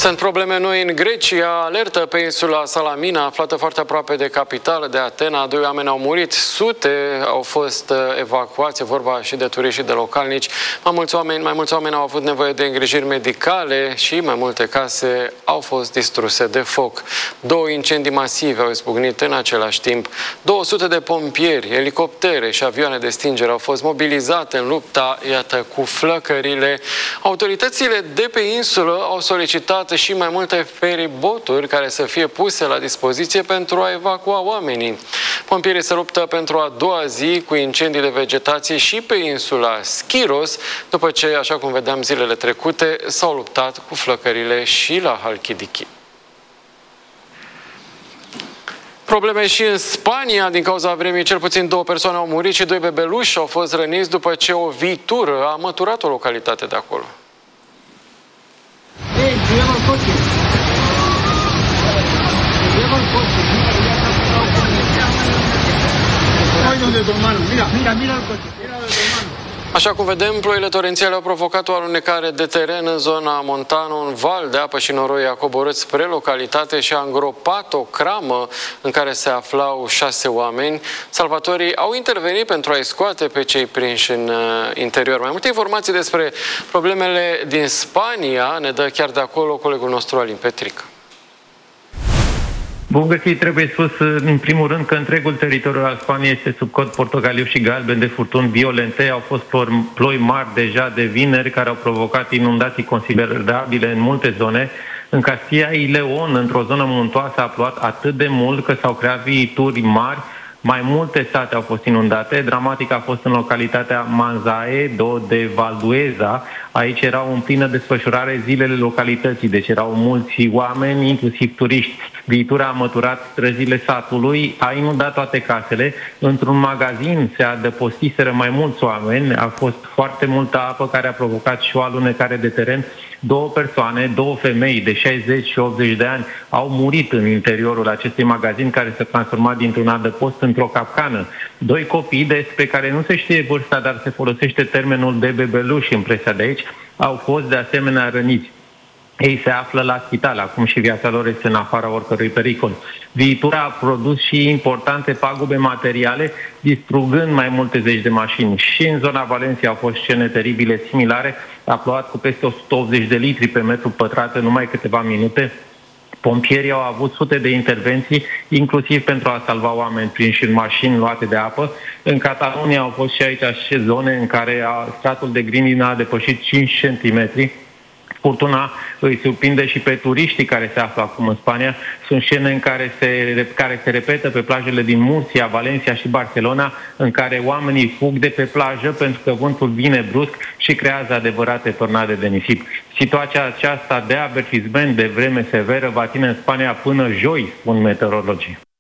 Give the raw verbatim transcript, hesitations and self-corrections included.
Sunt probleme noi în Grecia, alertă pe insula Salamina, aflată foarte aproape de capitală, de Atena. Doi oameni au murit, sute au fost evacuați, vorba și de turiști și de localnici. Mai mulți oameni, mai mulți oameni au avut nevoie de îngrijiri medicale și mai multe case au fost distruse de foc. Două incendii masive au izbucnit în același timp. două sute de pompieri, elicoptere și avioane de stingere au fost mobilizate în lupta, iată, cu flăcările. Autoritățile de pe insulă au solicitat și mai multe feriboturi care să fie puse la dispoziție pentru a evacua oamenii. Pompierii se luptă pentru a doua zi cu incendii de vegetație și pe insula Schiros, după ce, așa cum vedeam zilele trecute, s-au luptat cu flăcările și la Halkidiki. Probleme și în Spania. Din cauza vremii, cel puțin două persoane au murit și doi bebeluși au fost răniți după ce o viitură a măturat o localitate de acolo. Hey, lleva el coche. Lleva el coche. Mira, donde tu hermano. Mira, mira, mira el coche. Mira donde tu hermano. Așa cum vedem, ploile torențiale au provocat o alunecare de teren în zona montană. Un val de apă și noroi a coborât spre localitate și a îngropat o cramă în care se aflau șase oameni. Salvatorii au intervenit pentru a-i scoate pe cei prinși în interior. Mai multe informații despre problemele din Spania ne dă chiar de acolo colegul nostru Alin Petric. Bun găsit, trebuie spus în primul rând că întregul teritoriu al Spaniei este sub cod portocaliu și galben de furtuni violente. Au fost ploi mari deja de vineri care au provocat inundații considerabile în multe zone. În Castilla y León, într-o zonă muntoasă, a plouat atât de mult că s-au creat viituri mari. Mai multe sate au fost inundate. Dramatic a fost în localitatea Manzaedo de Valdueza. Aici erau în plină desfășurare zilele localității, deci erau mulți oameni, inclusiv turiști. Viitura a măturat străzile satului, a inundat toate casele. Într-un magazin se adăpostiseră mai mulți oameni. A fost foarte multă apă care a provocat și o alunecare de teren. Două persoane, două femei de șaizeci și optzeci de ani au murit în interiorul acestui magazin care s-a transformat dintr-un adăpost într-o capcană. Doi copii despre care nu se știe vârsta, dar se folosește termenul de bebeluși în presa de aici, au fost de asemenea răniți. Ei se află la spital, acum și viața lor este în afara oricărui pericol. Viitura a produs și importante pagube materiale, distrugând mai multe zeci de mașini. Și în zona Valencia au fost scene teribile similare, a plouat cu peste o sută optzeci de litri pe metru pătrat în numai câteva minute. Pompierii au avut sute de intervenții, inclusiv pentru a salva oameni prinși în mașini luate de apă. În Catalonia au fost și aici și zone în care stratul de grindină a depășit cinci centimetri. Furtuna îi surprinde și pe turiștii care se află acum în Spania. Sunt scene în care se, care se repetă pe plajele din Murcia, Valencia și Barcelona, în care oamenii fug de pe plajă pentru că vântul vine brusc și creează adevărate tornade de nisip. Situația aceasta de avertisment de vreme severă va ține în Spania până joi, spun meteorologii.